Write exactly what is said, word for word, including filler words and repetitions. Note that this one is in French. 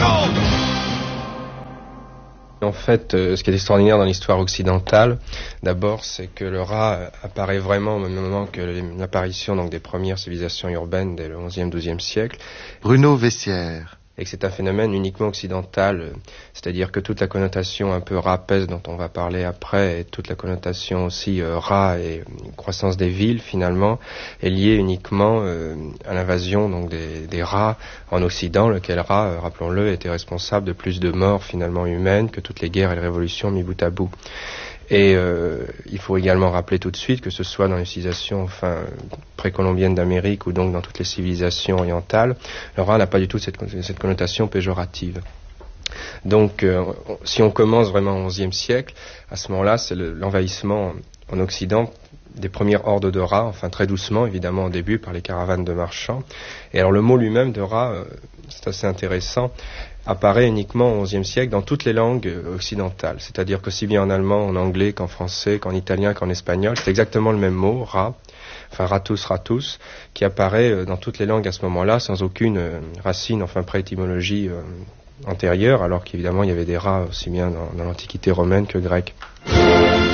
En fait, euh, ce qui est extraordinaire dans l'histoire occidentale, d'abord, c'est que le rat apparaît vraiment au même moment que l'apparition donc, des premières civilisations urbaines dès le onzième douzième siècle. Bruno Vessière. Et que c'est un phénomène uniquement occidental, c'est-à-dire que toute la connotation un peu rat peste dont on va parler après, et toute la connotation aussi euh, rat et croissance des villes finalement, est liée uniquement euh, à l'invasion donc des, des rats en Occident, lequel rat, euh, rappelons-le, était responsable de plus de morts finalement humaines que toutes les guerres et les révolutions mis bout à bout. Et euh, il faut également rappeler tout de suite que ce soit dans les civilisations enfin, précolombiennes d'Amérique ou donc dans toutes les civilisations orientales, le rat n'a pas du tout cette, cette connotation péjorative. Donc euh, si on commence vraiment au onzième siècle, à ce moment-là, c'est le, l'envahissement en Occident des premières hordes de rats, enfin très doucement évidemment au début par les caravanes de marchands. Et alors le mot lui-même de rat, euh, c'est assez intéressant, apparaît uniquement au onzième siècle dans toutes les langues occidentales. C'est-à-dire qu'aussi bien en allemand, en anglais, qu'en français, qu'en italien, qu'en espagnol, c'est exactement le même mot, rat, enfin ratus, ratus, qui apparaît dans toutes les langues à ce moment-là, sans aucune racine, enfin pré-étymologie euh, antérieure, alors qu'évidemment il y avait des rats aussi bien dans, dans l'Antiquité romaine que grecque.